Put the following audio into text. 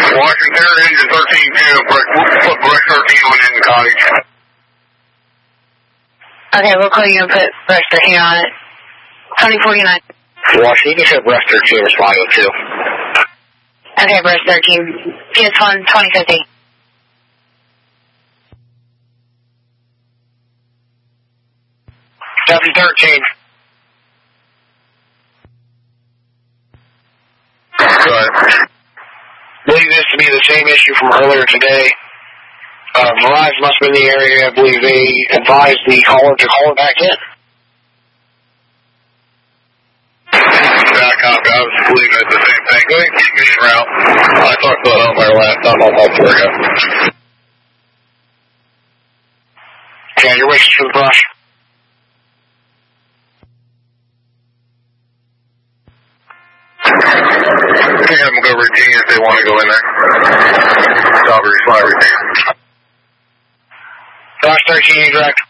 Washington, engine 13-2, brush 13 went in the cottage. Okay, we'll call you and put brush 13 on it. Tony 49. Washington, you can show brush 13 responding with 2. Okay, brush 13. PS1, 2050. Copy 13. Go ahead. Believe this to be the same issue from earlier today. Verizon must have been in the area. I believe they advised the caller to call it back in. Yeah, copy. I was believing it's the same thing. Go ahead and keep me around. I talked to the homeowner last time on my tour ago. Yeah, you're waiting for the brush. I think I'm going to go routine if they want to go in there. Stop or respond routine. Brush 13, direct.